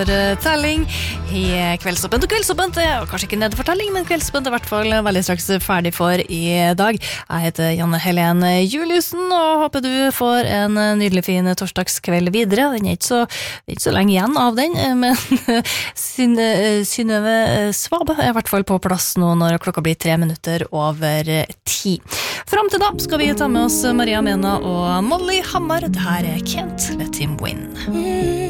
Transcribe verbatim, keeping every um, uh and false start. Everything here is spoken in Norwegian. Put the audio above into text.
Telling i Kveldsåpent, og Kveldsåpent er kanskje ikke nede for telling, men Kveldsåpent er i hvert fall veldig straks ferdig for i dag. Jeg heter Janne Helene Juliussen, og håper du får en nydelig fin torsdagskveld videre. Den er ikke så, det er ikke så lenge igjen av den, men Synnøve Svabe er i hvert fall på plass nå når klokka blir tre minutter over ti. Fram til da skal vi ta med oss Maria Mena og Molly Hammar. Det her er Can't Let Him Win.